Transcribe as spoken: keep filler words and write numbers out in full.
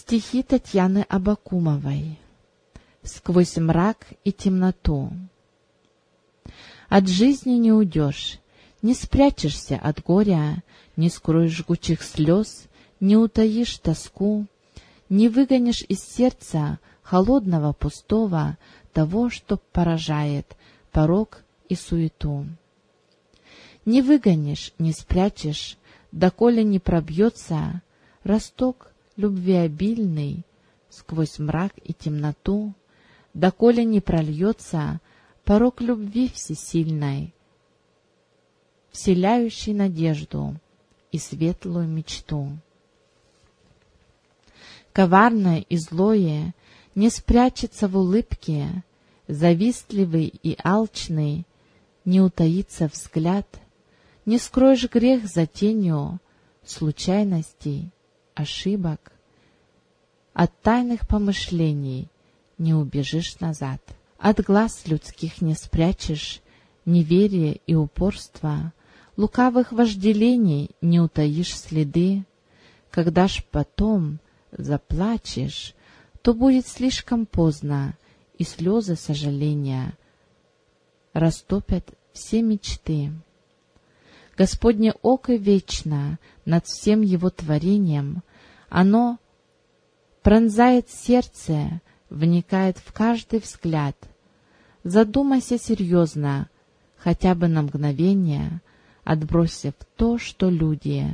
Стихи Татьяны Абакумовой. Сквозь мрак и темноту. От жизни не уйдешь, не спрячешься от горя, не скроешь жгучих слез, не утаишь тоску, не выгонишь из сердца холодного, пустого того, что поражает порок и суету. Не выгонишь, не спрячешь, доколе не пробьется росток любвеобильный сквозь мрак и темноту, доколе не прольется порок любви всесильной, вселяющий надежду и светлую мечту. Коварное и злое не спрячется в улыбке, завистливый и алчный не утаится взгляд, не скроешь грех за тенью случайностей, ошибок, от тайных помышлений не убежишь назад. От глаз людских не спрячешь неверие и упорство, лукавых вожделений не утаишь следы. Когда ж потом заплачешь, то будет слишком поздно, и слезы сожаления растопят все мечты. Господне око вечно над всем его творением, оно пронзает сердце, вникает в каждый взгляд. Задумайся серьезно, хотя бы на мгновение, отбросив то, что люди